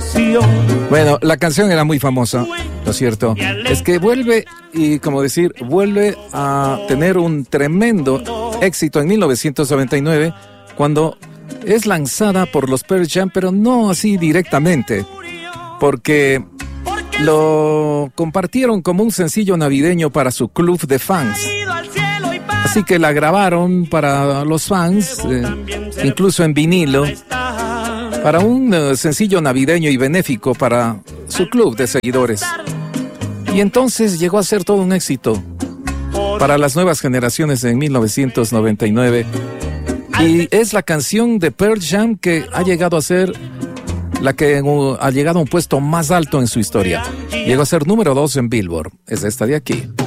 Bueno, la canción era muy famosa, ¿no es cierto? Es que vuelve a tener un tremendo éxito en 1999, cuando es lanzada por los Pearl Jam, pero no así directamente, porque lo compartieron como un sencillo navideño para su club de fans. Así que la grabaron para los fans, incluso en vinilo, para un sencillo navideño y benéfico para su club de seguidores. Y entonces llegó a ser todo un éxito para las nuevas generaciones en 1999. Y es la canción de Pearl Jam que ha llegado a ser la que ha llegado a un puesto más alto en su historia. Llegó a ser número 2 en Billboard. Es esta de aquí.